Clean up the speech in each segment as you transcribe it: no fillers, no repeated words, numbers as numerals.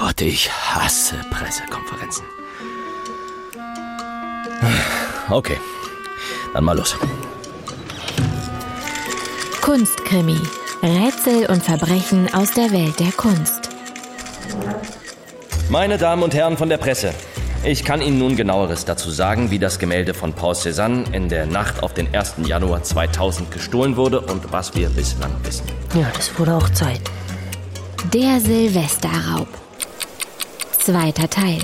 Gott, ich hasse Pressekonferenzen. Okay, dann mal los. Kunstkrimi. Rätsel und Verbrechen aus der Welt der Kunst. Meine Damen und Herren von der Presse, ich kann Ihnen nun Genaueres dazu sagen, wie das Gemälde von Paul Cézanne in der Nacht auf den 1. Januar 2000 gestohlen wurde und was wir bislang wissen. Ja, das wurde auch Zeit. Der Silvesterraub. 2. Teil.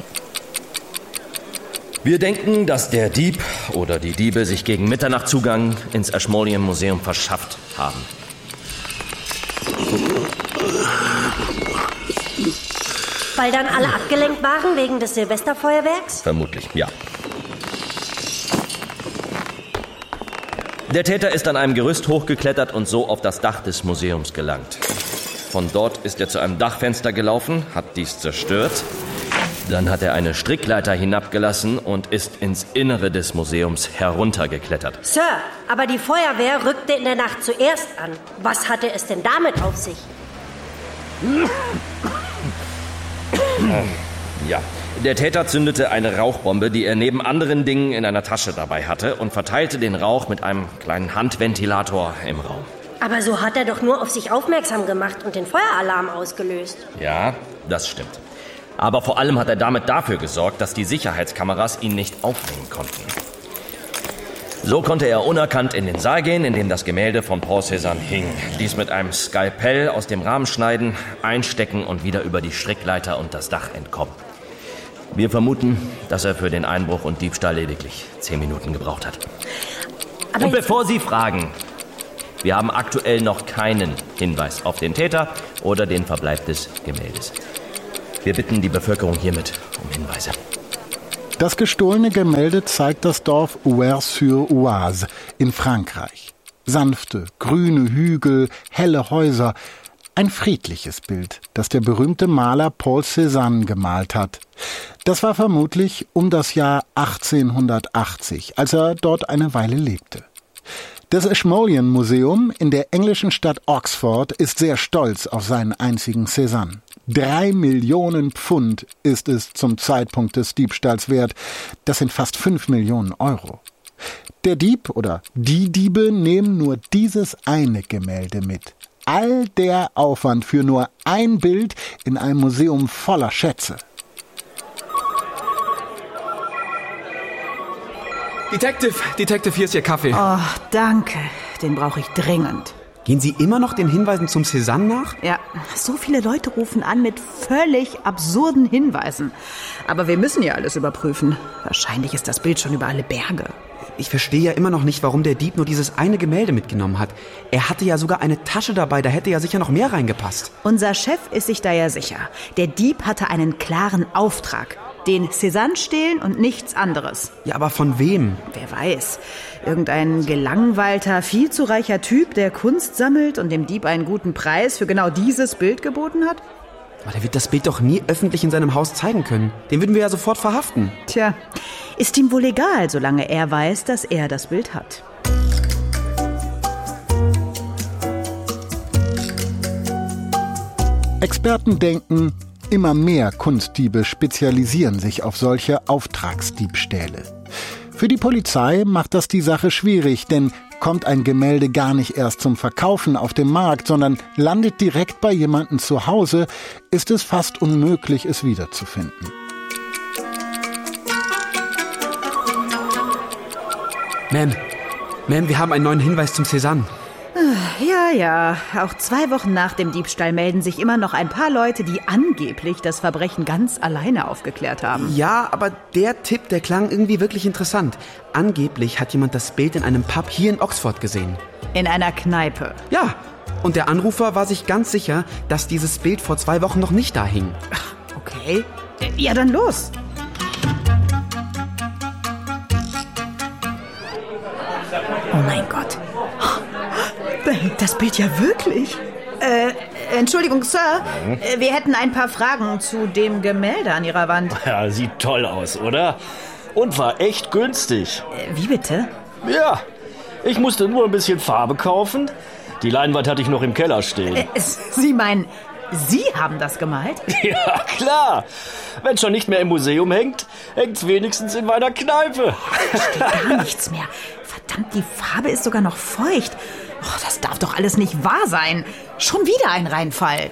Wir denken, dass der Dieb oder die Diebe sich gegen Mitternacht Zugang ins Ashmolean Museum verschafft haben. Weil dann alle abgelenkt waren wegen des Silvesterfeuerwerks? Vermutlich, ja. Der Täter ist an einem Gerüst hochgeklettert und so auf das Dach des Museums gelangt. Von dort ist er zu einem Dachfenster gelaufen, hat dies zerstört. Dann hat er eine Strickleiter hinabgelassen und ist ins Innere des Museums heruntergeklettert. Sir, aber die Feuerwehr rückte in der Nacht zuerst an. Was hatte es denn damit auf sich? Ja, der Täter zündete eine Rauchbombe, die er neben anderen Dingen in einer Tasche dabei hatte und verteilte den Rauch mit einem kleinen Handventilator im Raum. Aber so hat er doch nur auf sich aufmerksam gemacht und den Feueralarm ausgelöst. Ja, das stimmt. Aber vor allem hat er damit dafür gesorgt, dass die Sicherheitskameras ihn nicht aufnehmen konnten. So konnte er unerkannt in den Saal gehen, in dem das Gemälde von Paul Cézanne hing. Dies mit einem Skalpell aus dem Rahmen schneiden, einstecken und wieder über die Strickleiter und das Dach entkommen. Wir vermuten, dass er für den Einbruch und Diebstahl lediglich 10 Minuten gebraucht hat. Aber und bevor Sie fragen, wir haben aktuell noch keinen Hinweis auf den Täter oder den Verbleib des Gemäldes. Wir bitten die Bevölkerung hiermit um Hinweise. Das gestohlene Gemälde zeigt das Dorf Ouvers-sur-Oise in Frankreich. Sanfte, grüne Hügel, helle Häuser. Ein friedliches Bild, das der berühmte Maler Paul Cézanne gemalt hat. Das war vermutlich um das Jahr 1880, als er dort eine Weile lebte. Das Ashmolean Museum in der englischen Stadt Oxford ist sehr stolz auf seinen einzigen Cézanne. 3 Millionen Pfund ist es zum Zeitpunkt des Diebstahls wert. Das sind fast 5 Millionen Euro. Der Dieb oder die Diebe nehmen nur dieses eine Gemälde mit. All der Aufwand für nur ein Bild in einem Museum voller Schätze. Detective, hier ist Ihr Kaffee. Oh, danke. Den brauche ich dringend. Gehen Sie immer noch den Hinweisen zum Cézanne nach? Ja, so viele Leute rufen an mit völlig absurden Hinweisen. Aber wir müssen ja alles überprüfen. Wahrscheinlich ist das Bild schon über alle Berge. Ich verstehe ja immer noch nicht, warum der Dieb nur dieses eine Gemälde mitgenommen hat. Er hatte ja sogar eine Tasche dabei, da hätte ja sicher noch mehr reingepasst. Unser Chef ist sich da ja sicher. Der Dieb hatte einen klaren Auftrag. Den Cézanne stehlen und nichts anderes. Ja, aber von wem? Wer weiß. Irgendein gelangweilter, viel zu reicher Typ, der Kunst sammelt und dem Dieb einen guten Preis für genau dieses Bild geboten hat? Aber der wird das Bild doch nie öffentlich in seinem Haus zeigen können. Den würden wir ja sofort verhaften. Tja, ist ihm wohl egal, solange er weiß, dass er das Bild hat. Experten denken, immer mehr Kunstdiebe spezialisieren sich auf solche Auftragsdiebstähle. Für die Polizei macht das die Sache schwierig, denn kommt ein Gemälde gar nicht erst zum Verkaufen auf dem Markt, sondern landet direkt bei jemandem zu Hause, ist es fast unmöglich, es wiederzufinden. Ma'am, wir haben einen neuen Hinweis zum Cézanne. Ja, auch 2 Wochen nach dem Diebstahl melden sich immer noch ein paar Leute, die angeblich das Verbrechen ganz alleine aufgeklärt haben. Ja, aber der Tipp, der klang irgendwie wirklich interessant. Angeblich hat jemand das Bild in einem Pub hier in Oxford gesehen. In einer Kneipe. Ja, und der Anrufer war sich ganz sicher, dass dieses Bild vor 2 Wochen noch nicht da hing. Okay, ja dann los. Oh mein Gott. Da hängt das Bild ja wirklich. Entschuldigung, Sir. Wir hätten ein paar Fragen zu dem Gemälde an Ihrer Wand. Ja, sieht toll aus, oder? Und war echt günstig. Wie bitte? Ja, ich musste nur ein bisschen Farbe kaufen. Die Leinwand hatte ich noch im Keller stehen. Sie meinen Sie haben das gemalt? Ja, klar. Wenn schon nicht mehr im Museum hängt, hängt's wenigstens in meiner Kneipe. Gar nichts mehr. Verdammt, die Farbe ist sogar noch feucht. Oh, das darf doch alles nicht wahr sein. Schon wieder ein Reinfall.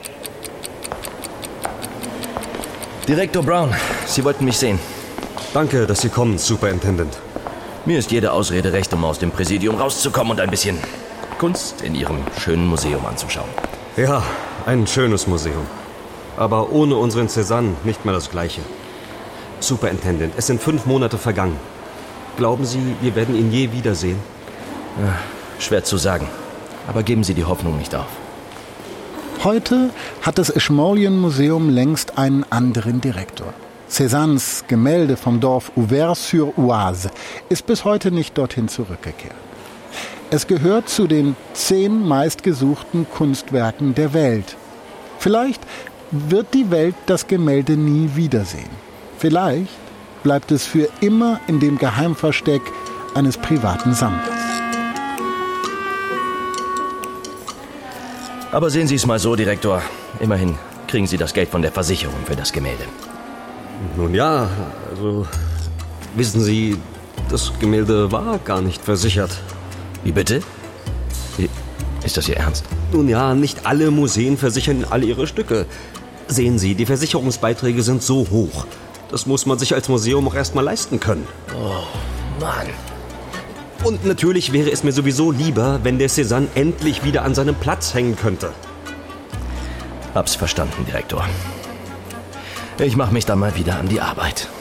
Direktor Brown, Sie wollten mich sehen. Danke, dass Sie kommen, Superintendent. Mir ist jede Ausrede recht, um aus dem Präsidium rauszukommen und ein bisschen Kunst in Ihrem schönen Museum anzuschauen. Ja, ein schönes Museum. Aber ohne unseren Cézanne nicht mehr das Gleiche. Superintendent, es sind 5 Monate vergangen. Glauben Sie, wir werden ihn je wiedersehen? Ja, schwer zu sagen. Aber geben Sie die Hoffnung nicht auf. Heute hat das Ashmolean-Museum längst einen anderen Direktor. Cézannes Gemälde vom Dorf Auvers-sur-Oise ist bis heute nicht dorthin zurückgekehrt. Es gehört zu den 10 meistgesuchten Kunstwerken der Welt. Vielleicht wird die Welt das Gemälde nie wiedersehen. Vielleicht bleibt es für immer in dem Geheimversteck eines privaten Sammlers. Aber sehen Sie es mal so, Direktor. Immerhin kriegen Sie das Geld von der Versicherung für das Gemälde. Nun ja, also wissen Sie, das Gemälde war gar nicht versichert. Wie bitte? Ist das Ihr Ernst? Nun ja, nicht alle Museen versichern alle ihre Stücke. Sehen Sie, die Versicherungsbeiträge sind so hoch. Das muss man sich als Museum auch erstmal leisten können. Oh, Mann. Und natürlich wäre es mir sowieso lieber, wenn der Cézanne endlich wieder an seinem Platz hängen könnte. Hab's verstanden, Direktor. Ich mach mich dann mal wieder an die Arbeit.